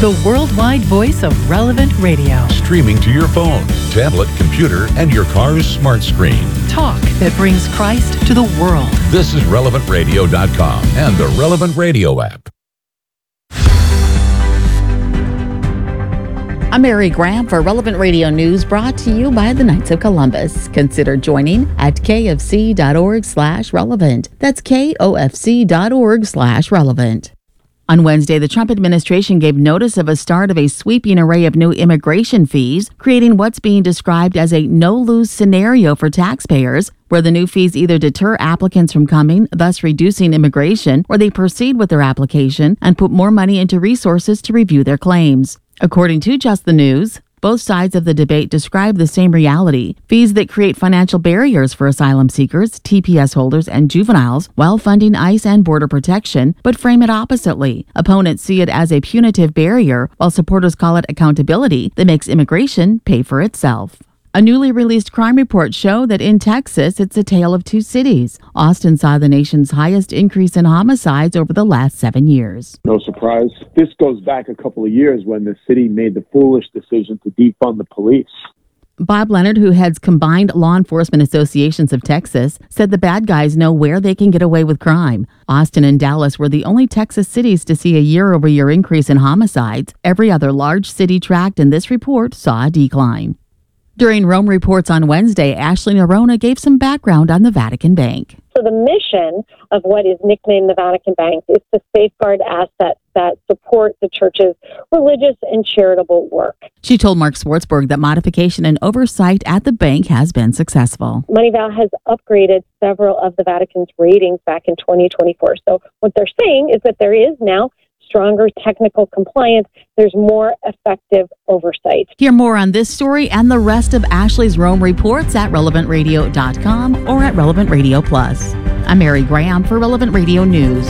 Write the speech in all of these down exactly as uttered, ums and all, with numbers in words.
the worldwide voice of Relevant Radio. Streaming to your phone, tablet, computer, and your car's smart screen. Talk that brings Christ to the world. This is relevant radio dot com and the Relevant Radio app. I'm Mary Graham for Relevant Radio News, brought to you by the Knights of Columbus. Consider joining at kfc.org slash relevant. That's kofc.org slash relevant. On Wednesday, the Trump administration gave notice of a start of a sweeping array of new immigration fees, creating what's being described as a no-lose scenario for taxpayers, where the new fees either deter applicants from coming, thus reducing immigration, or they proceed with their application and put more money into resources to review their claims. According to Just the News, both sides of the debate describe the same reality: fees that create financial barriers for asylum seekers, T P S holders, and juveniles while funding ICE and border protection, but frame it oppositely. Opponents see it as a punitive barrier, while supporters call it accountability that makes immigration pay for itself. A newly released crime report showed that in Texas, it's a tale of two cities. Austin saw the nation's highest increase in homicides over the last seven years. No surprise. This goes back a couple of years when the city made the foolish decision to defund the police. Bob Leonard, who heads Combined Law Enforcement Associations of Texas, said the bad guys know where they can get away with crime. Austin and Dallas were the only Texas cities to see a year-over-year increase in homicides. Every other large city tracked in this report saw a decline. During Rome Reports on Wednesday, Ashley Nerona gave some background on the Vatican Bank. So the mission of what is nicknamed the Vatican Bank is to safeguard assets that support the church's religious and charitable work. She told Mark Swartzberg that modification and oversight at the bank has been successful. Moneyval has upgraded several of the Vatican's ratings back in twenty twenty-four. So what they're saying is that there is now stronger technical compliance. There's more effective oversight. Hear more on this story and the rest of Ashley's Rome Reports at relevant radio dot com or at Relevant Radio Plus. I'm Mary Graham for Relevant Radio News.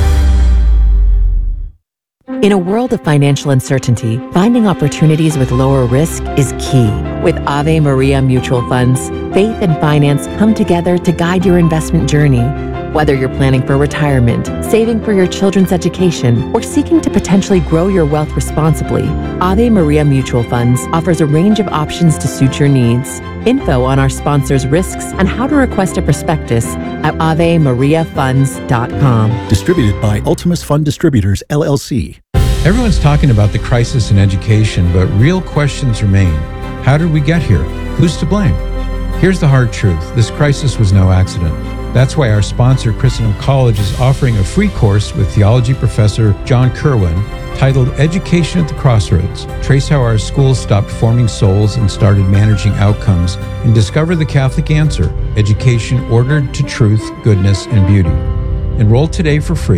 In a world of financial uncertainty, finding opportunities with lower risk is key. With Ave Maria Mutual Funds, faith and finance come together to guide your investment journey. Whether you're planning for retirement, saving for your children's education, or seeking to potentially grow your wealth responsibly, Ave Maria Mutual Funds offers a range of options to suit your needs. Info on our sponsors' risks and how to request a prospectus at ave maria funds dot com. Distributed by Ultimus Fund Distributors, L L C. Everyone's talking about the crisis in education, but real questions remain. How did we get here? Who's to blame? Here's the hard truth. This crisis was no accident. That's why our sponsor, Christendom College, is offering a free course with theology professor John Kerwin titled Education at the Crossroads. Trace how our schools stopped forming souls and started managing outcomes, and discover the Catholic answer: education ordered to truth, goodness, and beauty. Enroll today for free